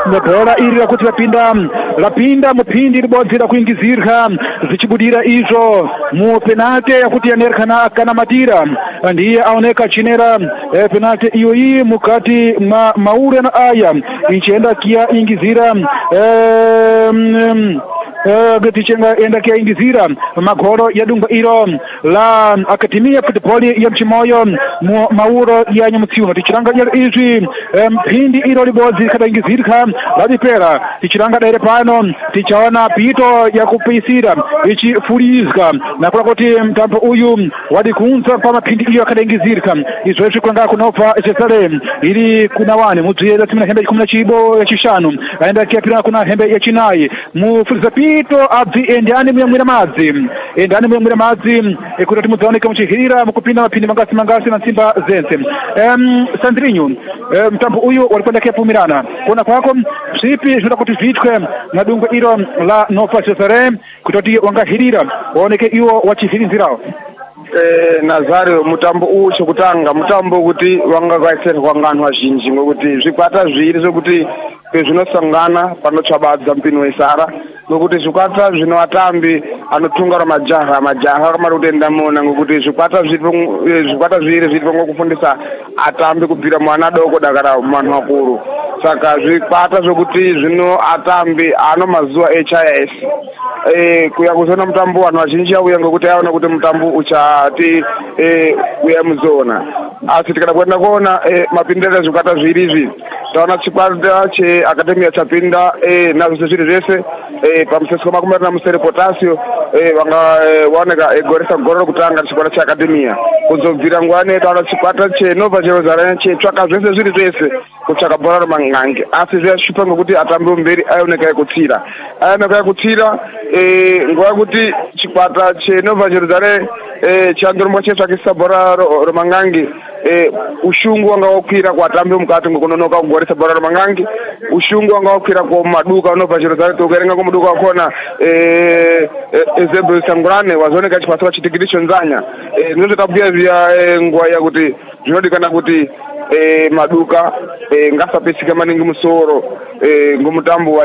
bhora iri rakuti lapinda muphindi libodzi lakuingizirha zichibudira izvo mupenalty yakuti yanerkana kanamatira ndiye aoneka achinera penalty iyoyi mukati maure na aya ichienda kia ingizira tichenga enda kia ingizira magoro ya dunga iro la akademia football ya mchimoyo mauro ya nyamutsiuno tichiranga izvi phindi iro libodzi kada ingizirha ladipera tichiranga daire pano tichaona pito ya kupisira ichifurizwa nakula kuti mtambo uyu wadikunza pa maphindi iyo kada ingizirha izvo zvikwanga kunobva Jerusalem iri kuna wani mudziyela timina hembe kumna chibo yachishanu aenda kia pira kuna hembe yachinayi mufuriza pito abzi endani muyamwira madzi kuti mudzaoneka muchihirira mukupinda maphindi mangasi na nsimba zense Sandrinho mtambo uyu walikwenda kia pumirana kuona kwako zvipi zvinoda kuti zviitwe na dungo iro la Nova Jerusalem kuti wangahirira waoneke iwo wachihirinzirawo Nazario mutambo uwu chokutanga mutambo kuti wangakwaisirwa ngano vazhinji ngokuti zvikwata zviri zvokuti pezvinosangana panotsvabadza mpini wesara ngokuti zvikwata zvino vatambi anotunga majaha kamari kutenda mona ngokuti zvikwata zviri zviri ngokufundisa atambi kubvira mwana doko dakara vanhu vakuru saka zvikwata zvokuti zvino atambi ano mazuva HIS kuya kuzona mutambo vanhu vazhinji auya ngokuti aona kuti mutambo uchati uya muzona asi tikada kuenda kuona mapindiro ezvikwata zviri izvi taona chikwata cheakademia chapinda nazvose zviri zvese pamusesiko makumeri namusere potasio vaoneka egoresa goro rokutanga chikwata cheakademia kuzobvira ngwane taona chikwata chenova Jerusalem chetsvaka zvese zviri zvese kutsvaka bhora romangange asi zvashupa ngokuti atambi mberi aioneka ekutsira nguva yekuti chikwata chenova Jerusalem chandorombo chetsvakisa bhora romangange ushungu wanga wakwira kuatambi mukati ngokunonoka kugoresa bhora romangange ushungu wanga wakwira kumaduka unobva Jerusalem tokuerenga kumuduka wakona Ezebu Sangurane wazooneka chikwata chitikiti chonzanya ndozvatabhuya zviya nguva yakuti zvinodikana kuti maduka ngasapisika maningi musoro ngomutambo